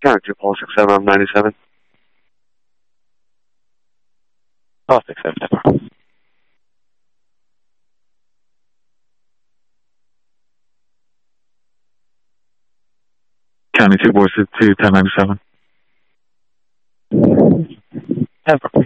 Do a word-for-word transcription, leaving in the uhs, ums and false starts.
County two, Paul six seven, I'm ninety-seven. Paul six seven, no problem. County two, Boy six two, ten ninety-seven. No problem.